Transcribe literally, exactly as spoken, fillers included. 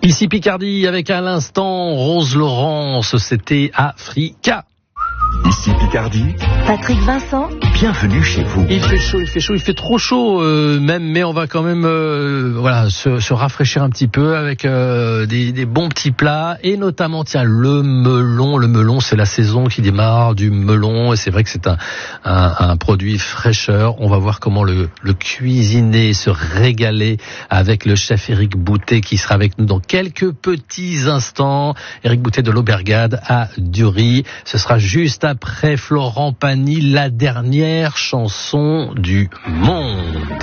Ici Picardie avec à l'instant Rose Laurence, c'était Africa. Ici Picardie, Patrick Vincent, bienvenue chez vous. Il fait chaud, il fait chaud, il fait trop chaud euh, même, mais on va quand même euh, voilà se, se rafraîchir un petit peu avec euh, des, des bons petits plats et notamment tiens le melon. Le melon, c'est la saison qui démarre du melon et c'est vrai que c'est un, un, un produit fraîcheur. On va voir comment le, le cuisiner, se régaler avec le chef Éric Boutet qui sera avec nous dans quelques petits instants. Éric Boutet de l'Aubergade à Dury. Ce sera juste après Florent Pagny, la dernière chanson du monde.